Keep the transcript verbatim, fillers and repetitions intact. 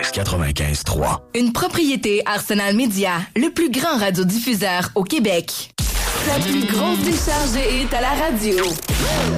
quatre-vingt-quinze trois. Une propriété Arsenal Média, le plus grand radiodiffuseur au Québec. La plus grosse décharge de hits à la radio.